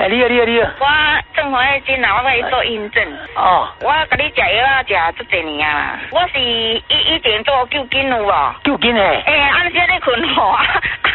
你好。 我正好迄阵啊，我去做印证。 哦。 我甲你食药啊，食足侪年啊。我是以前做救筋有无？ 救筋诶。 暗时咧困吼啊，